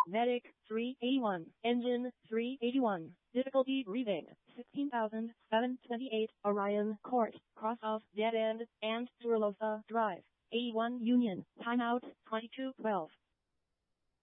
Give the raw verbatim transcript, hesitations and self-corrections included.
Medic three eighty-one. Engine three eighty-one. Difficulty reading sixteen thousand seven hundred twenty-eight. Orion Court. Cross of Dead End and Turlosa Drive. eighty-one Union. Timeout twenty-two twelve.